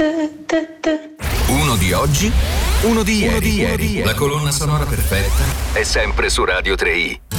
Uno di oggi, uno di ieri. La colonna sonora perfetta è sempre su Radio 3i.